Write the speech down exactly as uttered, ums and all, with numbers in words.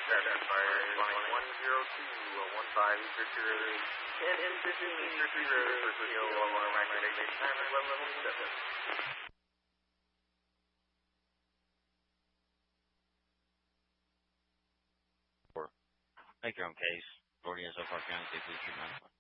That's fire line one zero two one five zero zero eight and in fifteen zero zero for Kilo one activation time at level seven. Make your own case. Florida so far county safety treatment.